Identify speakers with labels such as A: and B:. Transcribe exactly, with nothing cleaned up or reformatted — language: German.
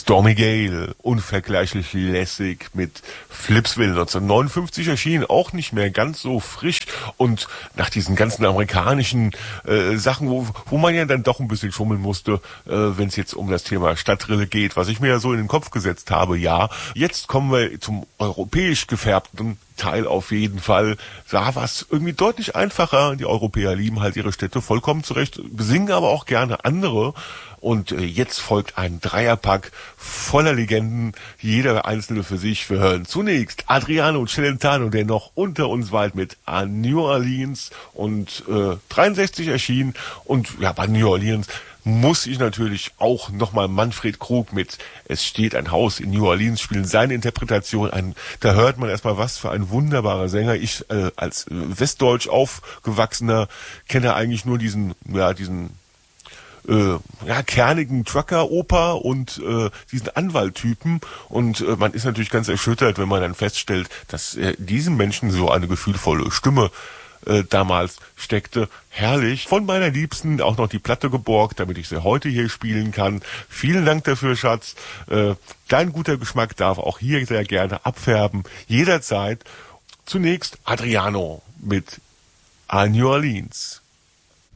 A: Stormy Gale, unvergleichlich lässig mit Flipsville neunzehnhundertneunundfünfzig erschienen, auch nicht mehr ganz so frisch und nach diesen ganzen amerikanischen äh, Sachen, wo, wo man ja dann doch ein bisschen schummeln musste, äh, wenn es jetzt um das Thema Stadtrille geht, was ich mir ja so in den Kopf gesetzt habe, ja. Jetzt kommen wir zum europäisch gefärbten Teil auf jeden Fall. Da war es irgendwie deutlich einfacher. Die Europäer lieben halt ihre Städte vollkommen zurecht, besingen aber auch gerne andere. Und äh, jetzt folgt ein Dreierpack voller Legenden, jeder einzelne für sich. Wir hören zunächst Adriano Celentano, der noch unter uns weilt mit A New Orleans und äh, dreiundsechzig erschienen. Und ja, bei New Orleans muss ich natürlich auch nochmal Manfred Krug mit Es steht ein Haus in New Orleans spielen, seine Interpretation ein. Da hört man erstmal, was für ein wunderbarer Sänger. Ich äh, als westdeutsch aufgewachsener kenne eigentlich nur diesen, ja, diesen äh, ja, kernigen Trucker-Oper und äh, diesen Anwalttypen. Und äh, man ist natürlich ganz erschüttert, wenn man dann feststellt, dass äh, diesem Menschen so eine gefühlvolle Stimme Äh, damals steckte. Herrlich. Von meiner Liebsten auch noch die Platte geborgt, damit ich sie heute hier spielen kann. Vielen Dank dafür, Schatz. Äh, dein guter Geschmack darf auch hier sehr gerne abfärben. Jederzeit. Zunächst Adriano mit A New Orleans.